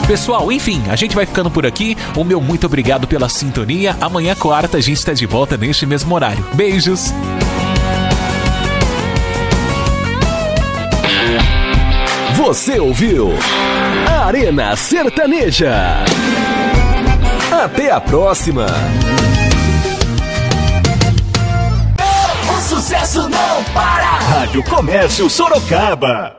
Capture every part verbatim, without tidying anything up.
Pessoal, enfim, a gente vai ficando por aqui. O meu muito obrigado pela sintonia. Amanhã, quarta, a gente está de volta neste mesmo horário. Beijos! Você ouviu Arena Sertaneja. Até a próxima. O sucesso não para. Rádio Comércio Sorocaba.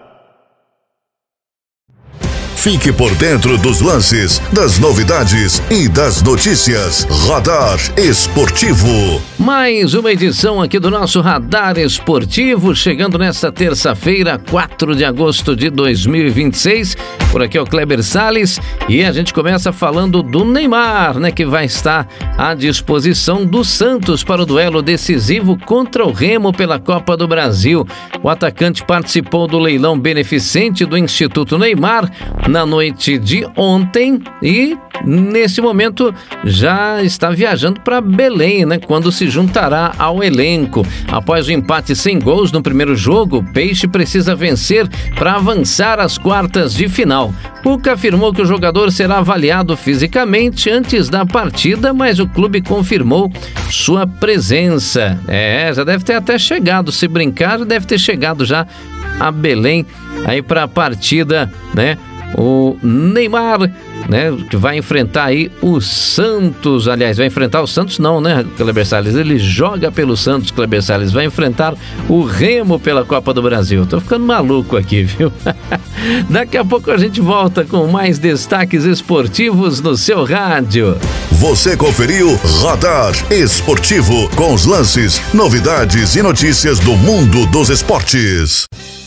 Fique por dentro dos lances, das novidades e das notícias. Radar Esportivo. Mais uma edição aqui do nosso Radar Esportivo, chegando nesta terça-feira, quatro de agosto de dois mil e vinte e seis. Por aqui é o Kleber Salles e a gente começa falando do Neymar, né, que vai estar à disposição do Santos para o duelo decisivo contra o Remo pela Copa do Brasil. O atacante participou do leilão beneficente do Instituto Neymar na noite de ontem e nesse momento já está viajando para Belém, né, quando se juntará ao elenco. Após o empate sem gols no primeiro jogo, Peixe precisa vencer para avançar às quartas de final. Cuca afirmou que o jogador será avaliado fisicamente antes da partida, mas o clube confirmou sua presença. É, já deve ter até chegado, se brincar, deve ter chegado já a Belém aí para a partida, né? O Neymar, né, que vai enfrentar aí o Santos, aliás, vai enfrentar o Santos não, né, Kleber Salles? Ele joga pelo Santos, Kleber Salles, vai enfrentar o Remo pela Copa do Brasil. Tô ficando maluco aqui, viu? Daqui a pouco a gente volta com mais destaques esportivos no seu rádio. Você conferiu Radar Esportivo, com os lances, novidades e notícias do mundo dos esportes.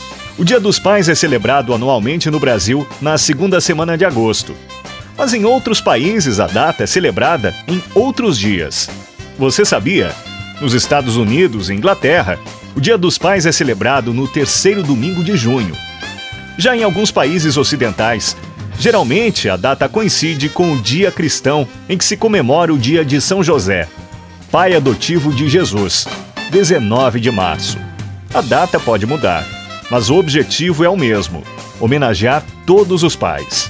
O Dia dos Pais é celebrado anualmente no Brasil na segunda semana de agosto. Mas em outros países a data é celebrada em outros dias. Você sabia? Nos Estados Unidos e Inglaterra, o Dia dos Pais é celebrado no terceiro domingo de junho. Já em alguns países ocidentais, geralmente a data coincide com o Dia Cristão, em que se comemora o dia de São José, pai adotivo de Jesus, dezenove de março. A data pode mudar, mas o objetivo é o mesmo: homenagear todos os pais.